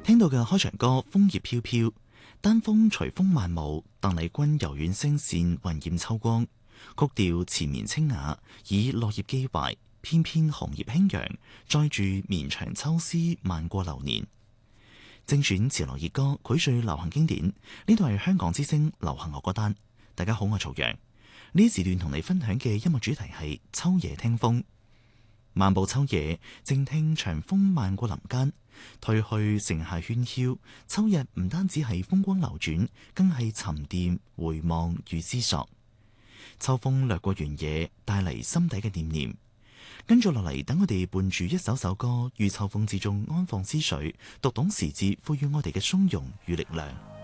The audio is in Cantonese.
聽到嘅開場歌《楓葉飄飄》，單風隨風漫舞，鄧麗君柔軟聲線暈染秋光，曲調纏綿清雅，以落葉寄懷，翩翩紅葉輕揚，載住綿長秋絲漫過流年。精選潮流熱歌，膾萃流行經典。呢度係香港之聲流行樂歌單。大家好，我係曹陽。呢時段同你分享嘅音樂主題係秋夜聽風。漫步秋夜，靜聽長風漫過林間，褪去盛夏喧囂。秋日唔單止係風光流轉，更係沉澱回望與思索。秋風掠過原野，帶嚟心底嘅念念。跟住落嚟，等我哋伴住一首首歌，於秋風之中安放思緒，讀懂時節賦予我哋嘅從容與力量。